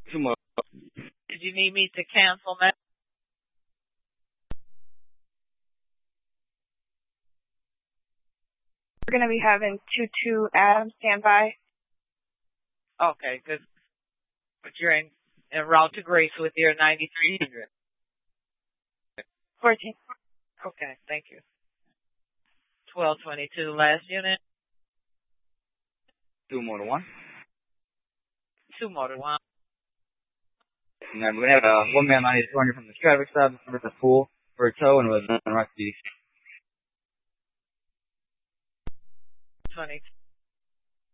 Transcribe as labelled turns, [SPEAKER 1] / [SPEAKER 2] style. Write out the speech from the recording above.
[SPEAKER 1] Tomorrow.
[SPEAKER 2] Did you need me to cancel that?
[SPEAKER 3] We're going to be having 2-2 Adam standby.
[SPEAKER 2] Okay, good. But you're en route to Grace with your 9300.
[SPEAKER 3] 14.
[SPEAKER 2] Okay, thank you. 1222, last unit.
[SPEAKER 1] 2 more to 1.
[SPEAKER 2] 2 more to 1.
[SPEAKER 1] And then we're going to have a 1-man 9200 from the traffic stop with a pool for a tow and with a rock
[SPEAKER 2] 22.